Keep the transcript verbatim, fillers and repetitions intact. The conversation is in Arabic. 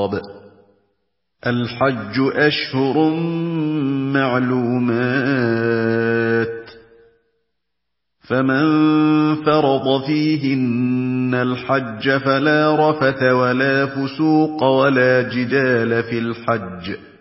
الخطاب الحج أشهر معلومات فمن فرض فيهن الحج فلا رفث ولا فسوق ولا جدال في الحج